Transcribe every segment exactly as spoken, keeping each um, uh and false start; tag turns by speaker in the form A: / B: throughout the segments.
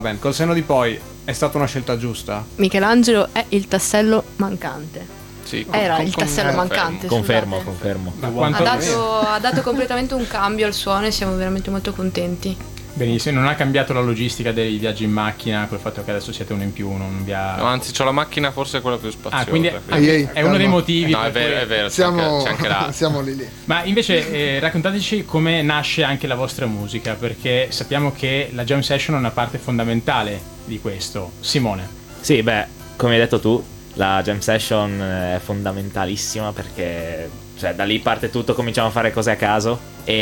A: Beh, col senno di poi è stata una scelta giusta?
B: Michelangelo è il tassello mancante.
C: Sì,
B: Era
C: con-
B: il
C: con-
B: tassello
C: confermo.
B: mancante.
D: Confermo,
B: scusate.
D: confermo.
A: Ma
B: Ha
A: quanto...
B: dato, ha dato completamente un cambio al suono e siamo veramente molto contenti.
E: Benissimo, non ha cambiato la logistica dei viaggi in macchina col fatto che adesso siete uno in più, non vi ha...
C: No, anzi, c'ho la macchina forse quella più spaziosa.
E: Ah, quindi è,
C: quindi-
F: Ehi, ehi,
E: è uno dei
F: calma.
E: motivi
C: No, è
E: per
C: vero,
E: cui-
C: è vero, c'è
F: Siamo,
C: anche, c'è anche là.
F: siamo lì lì.
E: Ma invece eh, raccontateci come nasce anche la vostra musica, perché sappiamo che la jam session è una parte fondamentale di questo. Simone.
D: Sì, beh, come hai detto tu, la jam session è fondamentalissima perché cioè, da lì parte tutto, cominciamo a fare cose a caso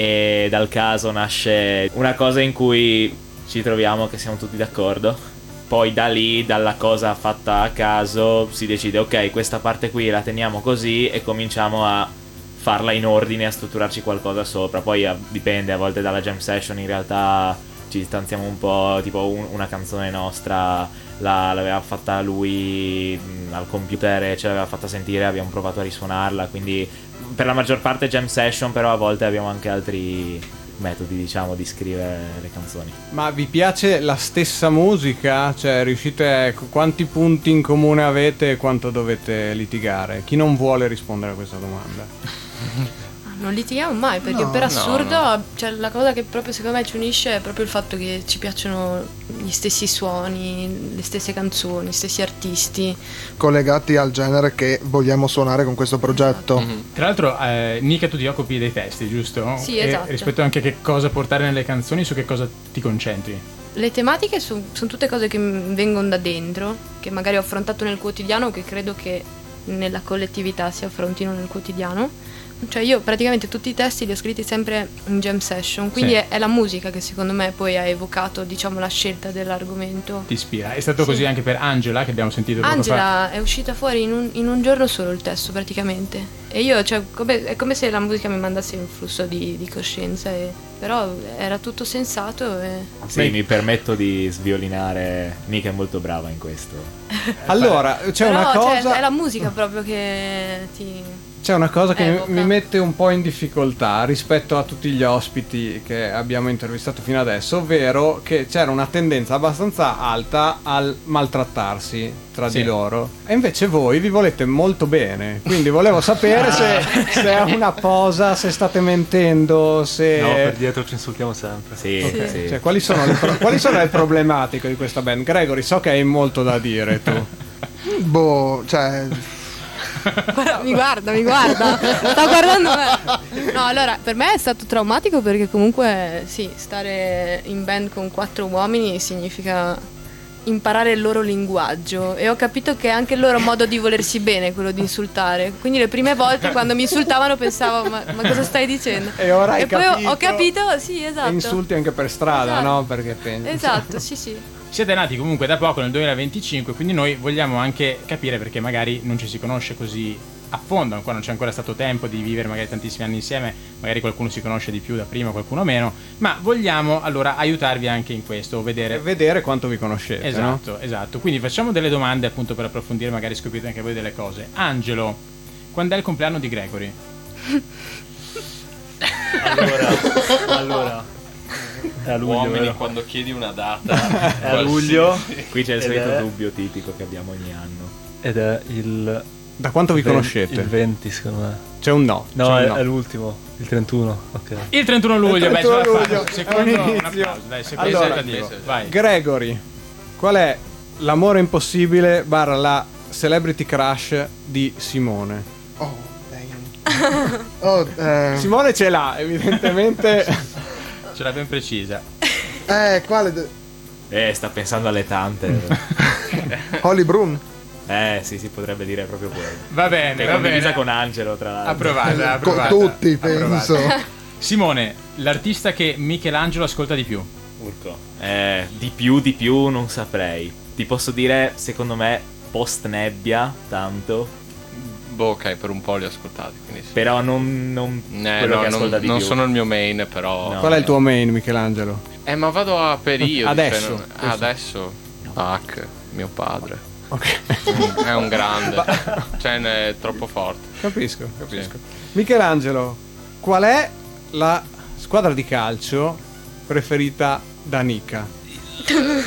D: e dal caso nasce una cosa in cui ci troviamo che siamo tutti d'accordo. Poi da lì, dalla cosa fatta a caso, si decide ok, questa parte qui la teniamo così e cominciamo a farla in ordine, a strutturarci qualcosa sopra. Poi a, dipende, a volte dalla jam session in realtà ci distanziamo un po', tipo un, una canzone nostra la, l'aveva fatta lui mh, al computer e ce l'aveva fatta sentire, abbiamo provato a risuonarla, quindi per la maggior parte jam session, però a volte abbiamo anche altri metodi, diciamo, di scrivere le canzoni.
A: Ma vi piace la stessa musica? Cioè, riuscite... Quanti punti in comune avete e quanto dovete litigare? Chi non vuole rispondere a questa domanda?
B: Non litighiamo mai perché
F: No,
B: per
C: no,
B: assurdo
C: no.
B: Cioè, la cosa che proprio secondo me ci unisce è proprio il fatto che ci piacciono gli stessi suoni, le stesse canzoni, gli stessi artisti.
F: Collegati al genere che vogliamo suonare con questo progetto.
C: Mhm.
E: Tra l'altro, eh, Nika, tu ti occupi dei testi, giusto?
B: Sì,
E: E
B: esatto.
E: rispetto anche a che cosa portare nelle canzoni, su che cosa ti concentri?
B: Le tematiche sono tutte cose che m- vengono da dentro, che magari ho affrontato nel quotidiano, che credo che nella collettività si affrontino nel quotidiano. Cioè io praticamente tutti i testi li ho scritti sempre in jam session, quindi
E: Sì.
B: è, è la musica che secondo me poi ha evocato, diciamo, la scelta dell'argomento.
E: Ti ispira? È stato
B: Sì.
E: così anche per Angela, che abbiamo sentito poco fa.
B: Angela è uscita fuori in un, in un giorno solo il testo praticamente, e io, cioè, come- è come se la musica mi mandasse un flusso di, di coscienza, e, però era tutto sensato e...
D: Sì,
A: Beh.
D: mi permetto di sviolinare. Nika è molto brava in questo.
A: Allora, c'è
B: però
A: una
B: cioè,
A: cosa...
B: è la musica proprio che ti...
A: C'è una cosa che mi-
B: Evoca.
A: mi mette un po' in difficoltà rispetto a tutti gli ospiti che abbiamo intervistato fino adesso, ovvero che c'era una tendenza abbastanza alta al maltrattarsi tra
E: Sì.
A: di loro. E invece voi vi volete molto bene, quindi volevo sapere se, se è una posa, se state mentendo, se...
G: No, per dietro ci insultiamo sempre.
D: Sì,
A: Ok,
D: sì.
A: cioè, quali sono le, pro- quali sono le problematiche di questa band? Gregory, so che hai molto da dire tu.
F: Boh, cioè,
B: Guarda, mi guarda, mi guarda. Sta guardando me. No, allora, per me è stato traumatico perché comunque, sì, stare in band con quattro uomini significa imparare il loro linguaggio, e ho capito che è anche il loro modo di volersi bene quello di insultare. Quindi le prime volte quando mi insultavano pensavo ma, ma cosa stai dicendo?
A: E ora hai
B: e poi ho-
A: capito.
B: ho capito, sì, esatto.
A: E insulti anche per strada,
B: Esatto.
A: no? Perché pensi.
B: Esatto, sì, sì.
E: Siete nati comunque da poco, nel duemilaventicinque, quindi noi vogliamo anche capire, perché magari non ci si conosce così a fondo, ancora non c'è ancora stato tempo di vivere magari tantissimi anni insieme, magari qualcuno si conosce di più da prima, qualcuno meno, ma vogliamo allora aiutarvi anche in questo,
A: E
E: vedere...
A: vedere quanto vi conoscete, no?
E: Esatto, esatto. Quindi facciamo delle domande appunto per approfondire, magari scoprite anche voi delle cose. Angelo, quando è il compleanno di Gregory?
G: Allora, allora è a luglio,
C: Uomini,
G: vero?
C: quando chiedi una data,
G: È a luglio
D: Qui c'è il
G: ed
D: solito
G: è-
D: dubbio tipico che abbiamo ogni anno.
G: ed è il
A: Da quanto vi
G: ven-
A: conoscete?
G: Il venti, secondo me.
A: C'è un no.
G: No,
A: c'è
G: è,
A: un
G: è l'ultimo, il trentuno. Ok.
E: Il trentuno luglio,
A: Il
E: beh, ce la
A: trentuno
E: fate.
A: luglio,
E: Secondo,
A: è un
E: un
A: inizio.
E: applauso, dai, secondo
A: Allora,
E: tentativo. Vai.
A: Gregory, qual è l'amore impossibile barra la celebrity crush di Simone?
F: oh, dai. Oh, eh,
A: Simone ce l'ha, evidentemente.
E: Ce l'ha ben precisa.
F: eh, quale? de-
D: Eh, sta pensando alle tante.
F: Holly Brun.
D: Eh, sì, si potrebbe dire proprio quello.
E: Va bene,
D: Che è
E: va
D: condivisa
E: bene.
D: con Angelo, tra l'altro.
E: Approvata,
F: Con
E: approvata.
F: tutti,
E: approvata.
F: penso.
E: Simone, l'artista che Michelangelo ascolta di più.
D: Urco. Eh, di più, di più non saprei. Ti posso dire, secondo me, post nebbia, tanto.
C: boh, ok, per un po' li ho ascoltati, quindi sì.
D: Però non, non
C: Eh,
D: quello
C: no,
D: che
C: non,
D: ascolta di
C: non
D: più.
C: sono il mio main, però.
D: No.
A: Qual è il tuo main, Michelangelo?
C: Eh, ma vado a periodi.
A: Adesso,
C: cioè, non- ah, adesso. Bach, mio padre.
A: Ok.
C: È un grande. Cioè, ne è troppo forte.
A: Capisco, capisco. Michelangelo, qual è la squadra di calcio preferita da Nika?